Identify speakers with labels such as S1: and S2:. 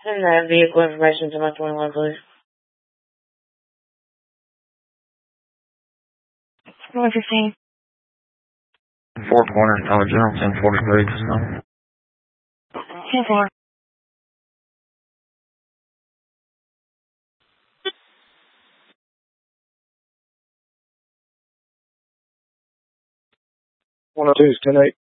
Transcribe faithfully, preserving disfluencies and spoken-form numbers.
S1: Send that vehicle information to my twenty-one, please. one fifteen.
S2: Four Corners, Dollar General, ten forty-three, just now.
S1: ten four.
S3: one oh two is ten eight.